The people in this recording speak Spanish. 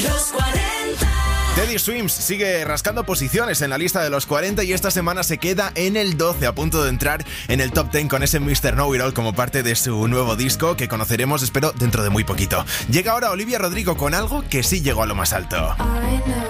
Los 40. Teddy Swims sigue rascando posiciones en la lista de los 40 y esta semana se queda en el 12, a punto de entrar en el top 10 con ese Mr. Know It All como parte de su nuevo disco que conoceremos, espero, dentro de muy poquito. Llega ahora Olivia Rodrigo con algo que sí llegó a lo más alto.